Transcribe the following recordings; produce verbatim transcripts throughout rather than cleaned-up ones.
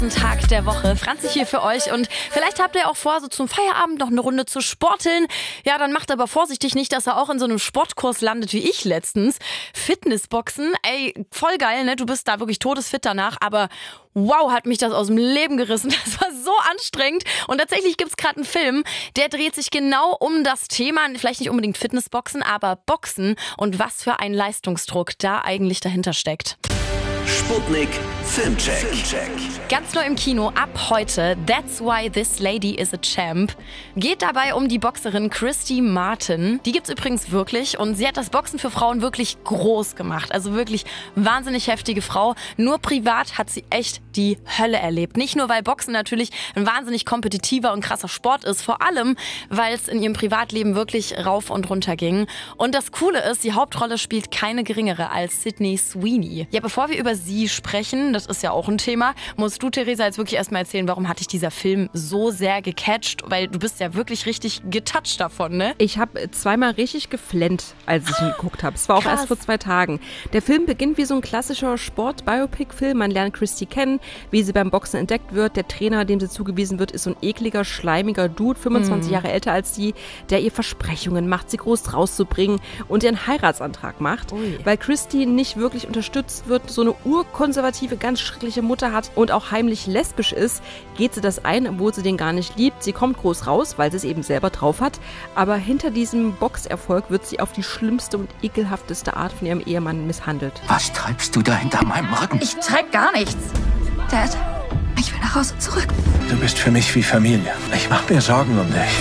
ersten Tag der Woche. Franzi hier für euch und vielleicht habt ihr auch vor, so zum Feierabend noch eine Runde zu sporteln. Ja, dann macht aber vorsichtig nicht, dass er auch in so einem Sportkurs landet wie ich letztens. Fitnessboxen, ey, voll geil, ne? Du bist da wirklich todesfit danach, aber wow, hat mich das aus dem Leben gerissen. Das war so anstrengend. Und tatsächlich gibt's gerade einen Film, der dreht sich genau um das Thema, vielleicht nicht unbedingt Fitnessboxen, aber Boxen und was für ein Leistungsdruck da eigentlich dahinter steckt. Sputnik Filmcheck. Filmcheck. Ganz neu im Kino ab heute, That's Why This Lady is a Champ. Geht dabei um die Boxerin Christy Martin. Die gibt's übrigens wirklich und sie hat das Boxen für Frauen wirklich groß gemacht. Also wirklich wahnsinnig heftige Frau. Nur privat hat sie echt die Hölle erlebt. Nicht nur, weil Boxen natürlich ein wahnsinnig kompetitiver und krasser Sport ist, vor allem, weil es in ihrem Privatleben wirklich rauf und runter ging. Und das Coole ist, die Hauptrolle spielt keine geringere als Sydney Sweeney. Ja, bevor wir über sie sprechen, das ist ja auch ein Thema, musst du, Theresa, jetzt wirklich erstmal erzählen, warum hat dich dieser Film so sehr gecatcht? Weil du bist ja wirklich richtig getoucht davon, ne? Ich habe zweimal richtig geflennt, als ich ihn geguckt habe. Es war auch Krass. erst vor zwei Tagen. Der Film beginnt wie so ein klassischer Sport-Biopic-Film. Man lernt Christy kennen, wie sie beim Boxen entdeckt wird. Der Trainer, dem sie zugewiesen wird, ist so ein ekliger, schleimiger Dude, fünfundzwanzig mm. Jahre älter als sie, der ihr Versprechungen macht, sie groß rauszubringen und ihr einen Heiratsantrag macht. Ui. Weil Christy nicht wirklich unterstützt wird, so eine urkonservative, ganz schreckliche Mutter hat und auch heimlich lesbisch ist, geht sie das ein, obwohl sie den gar nicht liebt. Sie kommt groß raus, weil sie es eben selber drauf hat. Aber hinter diesem Boxerfolg wird sie auf die schlimmste und ekelhafteste Art von ihrem Ehemann misshandelt. Was treibst du da hinter meinem Rücken? Ich treib gar nichts. Dad, ich will nach Hause zurück. Du bist für mich wie Familie. Ich mach mir Sorgen um dich.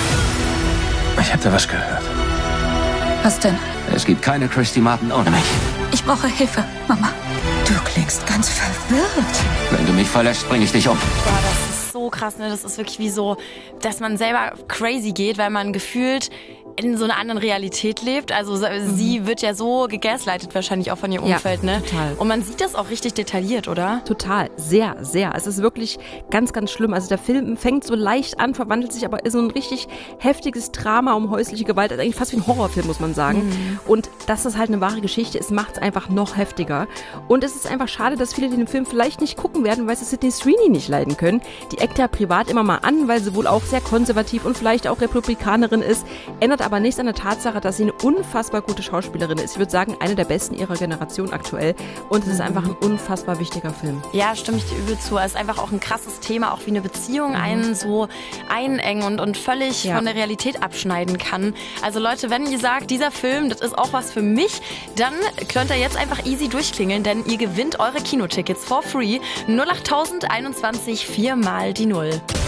Ich hab da was gehört. Was denn? Es gibt keine Christy Martin ohne mich. Ich brauche Hilfe, Mama. Du klingst ganz verwirrt. Wenn du mich verlässt, bringe ich dich um. Boah, das ist so krass, ne? Das ist wirklich wie so, dass man selber crazy geht, weil man gefühlt in so einer anderen Realität lebt. Also mhm. sie wird ja so gegaslightet wahrscheinlich auch von ihrem Umfeld, ja, ne? Total. Und man sieht das auch richtig detailliert, oder? Total, sehr, sehr. Es ist wirklich ganz, ganz schlimm. Also der Film fängt so leicht an, verwandelt sich aber in so ein richtig heftiges Drama um häusliche Gewalt. Also eigentlich fast wie ein Horrorfilm, muss man sagen. Mhm. Und dass das halt eine wahre Geschichte ist, macht es einfach noch heftiger. Und es ist einfach schade, dass viele den Film vielleicht nicht gucken werden, weil sie Sydney Sweeney nicht leiden können. Die eckt ja privat immer mal an, weil sie wohl auch sehr konservativ und vielleicht auch Republikanerin ist. Ändert aber nichts an der Tatsache, dass sie eine unfassbar gute Schauspielerin ist. Ich würde sagen, eine der besten ihrer Generation aktuell. Und es ist einfach ein unfassbar wichtiger Film. Ja, stimme ich dir übel zu. Es ist einfach auch ein krasses Thema, auch wie eine Beziehung einen so einengen und, und völlig ja. von der Realität abschneiden kann. Also Leute, wenn ihr sagt, dieser Film, das ist auch was für mich, dann könnt ihr jetzt einfach easy durchklingeln, denn ihr gewinnt eure Kinotickets for free. null acht null eins eins vier mal die Null.